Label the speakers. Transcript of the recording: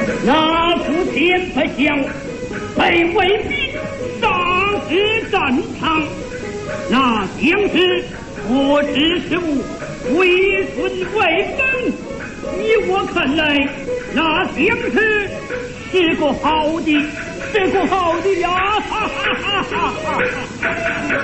Speaker 1: 那副天不祥，被卫兵杀至战场。那将士不知是物，为顺为本。依我看来，那将士是个好的，是个好的呀！哈哈哈哈哈！